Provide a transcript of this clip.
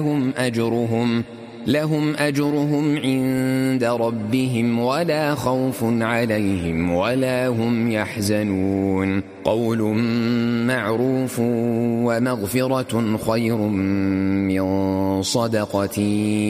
لهم أجرهم عند ربهم ولا خوف عليهم ولا هم يحزنون. قول معروف ومغفرة خير من صدقة